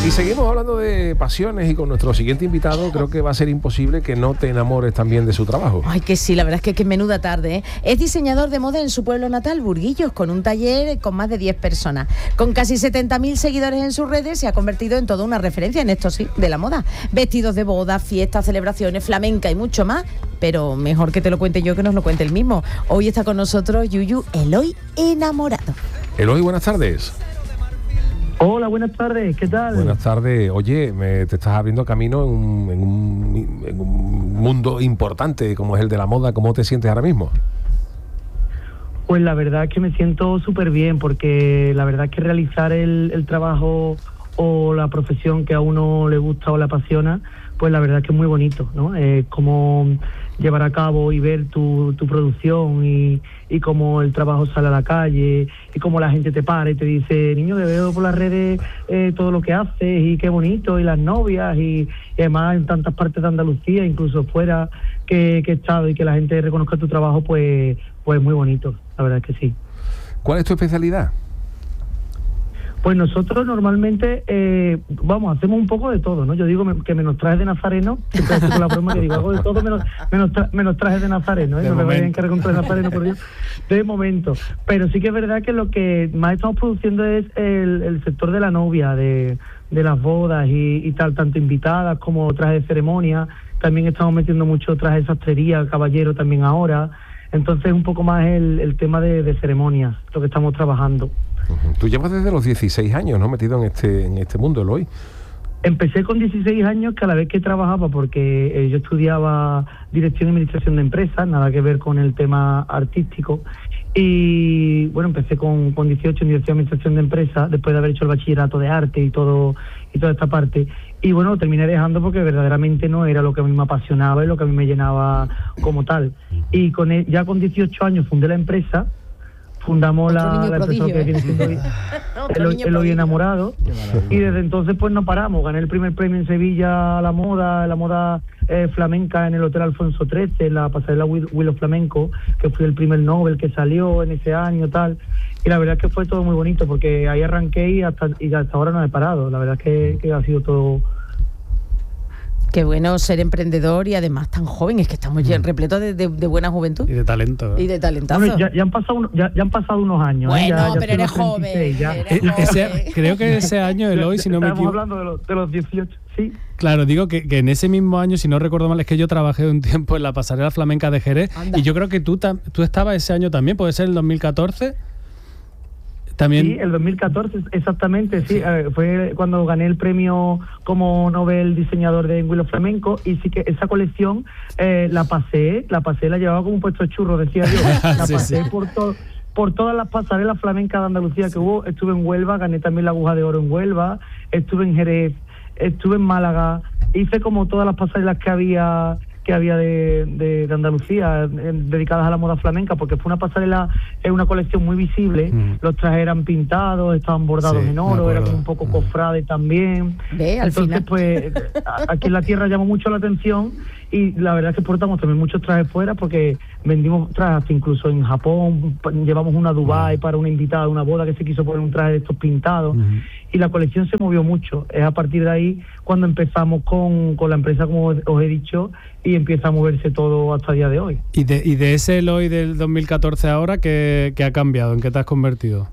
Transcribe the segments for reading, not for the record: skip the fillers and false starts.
Y seguimos hablando de pasiones y con nuestro siguiente invitado creo que va a ser imposible que no te enamores también de su trabajo. Ay, que sí, la verdad es que menuda tarde, ¿eh? Es diseñador de moda en su pueblo natal, Burguillos, con un taller con más de 10 personas. Con casi 70.000 seguidores en sus redes, se ha convertido en toda una referencia en esto, sí, de la moda. Vestidos de boda, fiestas, celebraciones, flamenca y mucho más. Pero mejor que te lo cuente yo que nos lo cuente él mismo. Hoy está con nosotros Yuyu Eloy Enamorado. Eloy, buenas tardes. Hola, buenas tardes, ¿qué tal? Buenas tardes. Oye, te estás abriendo camino en un mundo importante como es el de la moda. ¿Cómo te sientes ahora mismo? Pues la verdad es que me siento súper bien, porque la verdad es que realizar el trabajo o la profesión que a uno le gusta o le apasiona, pues la verdad es que es muy bonito, ¿no? Como llevar a cabo y ver tu producción y cómo el trabajo sale a la calle y cómo la gente te para y te dice, niño, te veo por las redes todo lo que haces y qué bonito, y las novias y además en tantas partes de Andalucía, incluso fuera que he estado, y que la gente reconozca tu trabajo, pues muy bonito, la verdad es que sí. ¿Cuál es tu especialidad? Pues nosotros normalmente, hacemos un poco de todo, ¿no? Yo digo que menos trajes de nazareno, siempre con la broma que digo, hago de todo menos trajes de nazareno, ¿eh? No me vayan a encargar con trajes de nazareno, por Dios, de momento. Pero sí que es verdad que lo que más estamos produciendo es el sector de la novia, de las bodas y tal, tanto invitadas como trajes de ceremonia. También estamos metiendo mucho trajes de sastrería, caballero también ahora. Entonces un poco más el tema de ceremonias, lo que estamos trabajando. Tú llevas desde los 16 años, ¿no?, metido en este mundo, Eloy. Empecé con 16 años, que a la vez que trabajaba, porque yo estudiaba Dirección y Administración de Empresas, nada que ver con el tema artístico, y bueno, empecé con 18 en Dirección y Administración de Empresas, después de haber hecho el bachillerato de arte y toda esta parte, y bueno, lo terminé dejando porque verdaderamente no era lo que a mí me apasionaba y lo que a mí me llenaba como tal. Y ya con 18 años fundé la empresa. Fundamos la empresa que viene siendo Eloy Enamorado, y desde entonces pues no paramos. Gané el primer premio en Sevilla a la moda flamenca en el Hotel Alfonso XIII, la pasarela Willow Flamenco, que fue el primer Nobel que salió en ese año, tal. Y la verdad es que fue todo muy bonito, porque ahí arranqué y hasta ahora no he parado. La verdad es que ha sido todo. Qué bueno ser emprendedor y además tan joven, es que estamos ya repletos de buena juventud. Y de talento, ¿verdad? Y de talentazo. Bueno, ya han pasado unos años. Bueno, ya pero eres joven. Creo que ese año, Eloy, si no me equivoco... Estamos hablando de los 18, sí. Claro, digo que en ese mismo año, si no recuerdo mal, es que yo trabajé un tiempo en la pasarela flamenca de Jerez. Anda. Y yo creo que tú estabas ese año también, ¿puede ser el 2014? También. Sí, el 2014, exactamente, sí. Fue cuando gané el premio como Nobel diseñador de Willow Flamenco, y sí que esa colección la pasé, la llevaba como un puesto de churro, decía yo. La pasé por todas las pasarelas flamencas de Andalucía que hubo. Estuve en Huelva, gané también la aguja de oro en Huelva, estuve en Jerez, estuve en Málaga, hice como todas las pasarelas que había de Andalucía dedicadas a la moda flamenca, porque fue una pasarela, una colección muy visible. Los trajes eran pintados, estaban bordados en oro, era como un poco cofrade también. Entonces pues aquí en la tierra llamó mucho la atención, y la verdad es que exportamos también muchos trajes fuera, porque vendimos trajes hasta incluso en Japón. Llevamos una a Dubái para una invitada de una boda que se quiso poner un traje de estos pintados, y la colección se movió mucho. Es a partir de ahí cuando empezamos con la empresa, como os he dicho, y empieza a moverse todo hasta el día de hoy. ¿Y de ese Eloy del 2014 ahora, qué ha cambiado? ¿En qué te has convertido?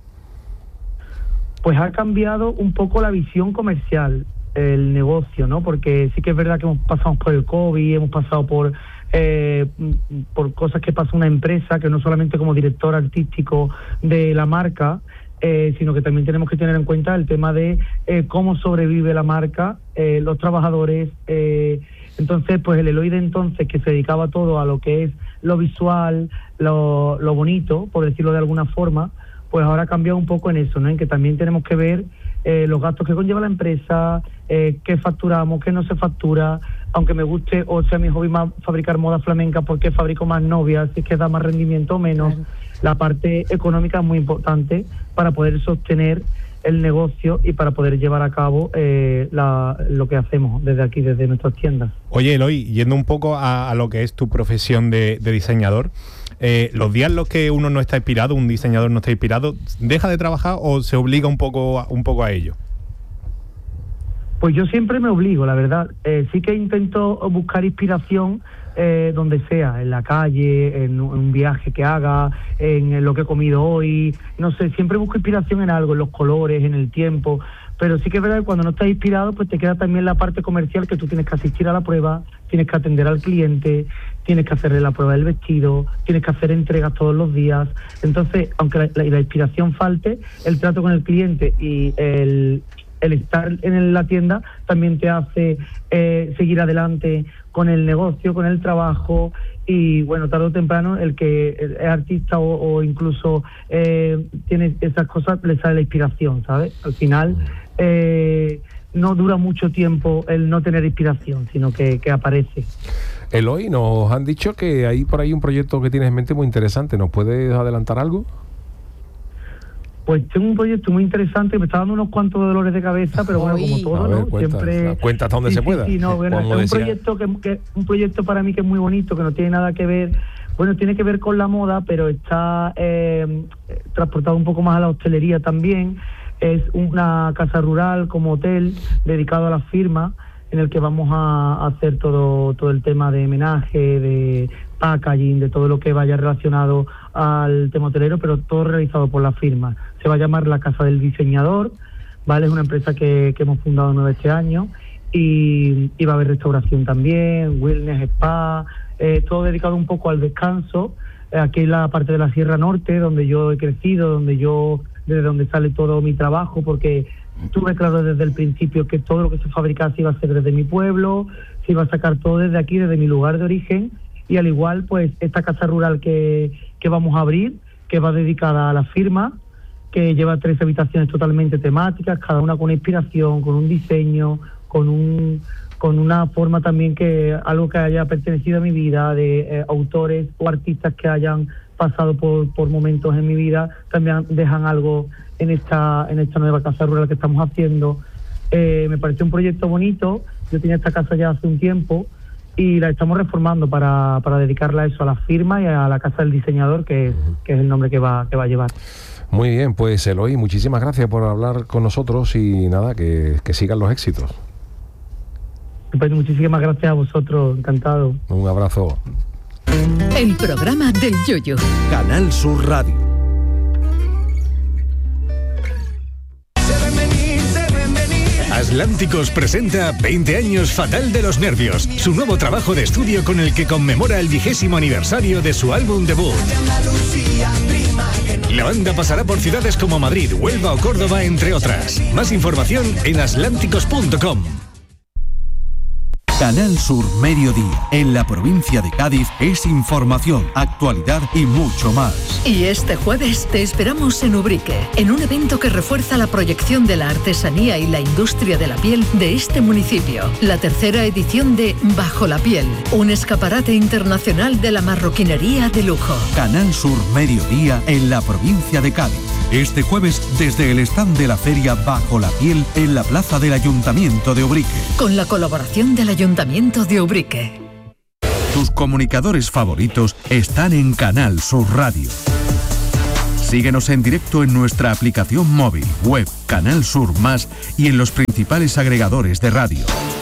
Pues ha cambiado un poco la visión comercial, el negocio, ¿no? Porque sí que es verdad que pasamos por el COVID, hemos pasado por cosas que pasa una empresa, que no solamente como director artístico de la marca, sino que también tenemos que tener en cuenta el tema de cómo sobrevive la marca, los trabajadores. Entonces, pues el Eloy de entonces, que se dedicaba todo a lo que es lo visual, lo bonito, por decirlo de alguna forma, pues ahora ha cambiado un poco en eso, ¿no? En que también tenemos que ver los gastos que conlleva la empresa, qué facturamos, qué no se factura. Aunque me guste o sea mi hobby más fabricar moda flamenca, porque fabrico más novias, si es que da más rendimiento o menos. Claro. La parte económica es muy importante para poder sostener el negocio y para poder llevar a cabo lo que hacemos desde aquí, desde nuestras tiendas. Oye, Eloy, yendo un poco a lo que es tu profesión de diseñador, los días en los que uno no está inspirado, un diseñador no está inspirado, ¿deja de trabajar o se obliga un poco a ello? Pues yo siempre me obligo, la verdad. Sí que intento buscar inspiración donde sea, en la calle, en un viaje que haga, en lo que he comido hoy, no sé, siempre busco inspiración en algo, en los colores, en el tiempo, pero sí que es verdad que cuando no estás inspirado, pues te queda también la parte comercial, que tú tienes que asistir a la prueba, tienes que atender al cliente, tienes que hacerle la prueba del vestido, tienes que hacer entregas todos los días. Entonces, aunque la inspiración falte, el trato con el cliente y el estar en la tienda también te hace seguir adelante con el negocio, con el trabajo, y bueno, tarde o temprano el que es artista o incluso tiene esas cosas, le sale la inspiración, ¿sabes? Al final no dura mucho tiempo el no tener inspiración, sino que aparece. Eloy, nos han dicho que hay por ahí un proyecto que tienes en mente muy interesante. ¿Nos puedes adelantar algo? Pues tengo un proyecto muy interesante, me está dando unos cuantos dolores de cabeza, pero bueno, como todo, ver, ¿no? Siempre cuenta hasta donde se pueda. Sí, no, bueno, es un proyecto para mí que es muy bonito, que no tiene nada que ver, bueno, tiene que ver con la moda, pero está transportado un poco más a la hostelería también. Es una casa rural como hotel dedicado a las firmas, en el que vamos a hacer todo el tema de homenaje, de packaging, de todo lo que vaya relacionado al tema hotelero, pero todo realizado por la firma. Se va a llamar La Casa del Diseñador, ¿vale? Es una empresa que hemos fundado nuevo este año, y va a haber restauración también, wellness, spa, todo dedicado un poco al descanso. Aquí en la parte de la Sierra Norte, donde yo he crecido, desde donde sale todo mi trabajo, porque tuve claro desde el principio que todo lo que se fabricase iba a ser desde mi pueblo, se iba a sacar todo desde aquí, desde mi lugar de origen, y al igual, pues, esta casa rural que vamos a abrir, que va dedicada a la firma, que lleva 3 habitaciones totalmente temáticas, cada una con una inspiración, con un diseño, con una forma también, que algo que haya pertenecido a mi vida, de autores o artistas que hayan pasado por momentos en mi vida, también dejan algo en esta nueva casa rural que estamos haciendo. Me pareció un proyecto bonito. Yo tenía esta casa ya hace un tiempo y la estamos reformando para dedicarla a eso, a la firma y a la Casa del Diseñador, que es el nombre que va a llevar. Muy bien, pues Eloy, muchísimas gracias por hablar con nosotros y nada, que sigan los éxitos. Pues muchísimas gracias a vosotros, encantado. Un abrazo. El programa del Yoyo. Canal Sur Radio. Atlánticos presenta 20 años Fatal de los Nervios, su nuevo trabajo de estudio con el que conmemora el 20º aniversario de su álbum debut. La banda pasará por ciudades como Madrid, Huelva o Córdoba, entre otras. Más información en atlánticos.com. Canal Sur Mediodía, en la provincia de Cádiz, es información, actualidad y mucho más. Y este jueves te esperamos en Ubrique, en un evento que refuerza la proyección de la artesanía y la industria de la piel de este municipio. La 3ª edición de Bajo la Piel, un escaparate internacional de la marroquinería de lujo. Canal Sur Mediodía, en la provincia de Cádiz. Este jueves, desde el stand de la feria Bajo la Piel, en la plaza del Ayuntamiento de Ubrique. Con la colaboración del Ayuntamiento de Ubrique. Tus comunicadores favoritos están en Canal Sur Radio. Síguenos en directo en nuestra aplicación móvil, web, Canal Sur Más y en los principales agregadores de radio.